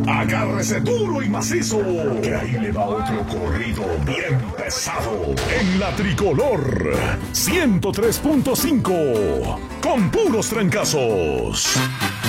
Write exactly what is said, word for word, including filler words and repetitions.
Agárrese duro y macizo, que ahí le va otro corrido bien pesado. En la Tricolor ciento tres punto cinco, con puros trancazos.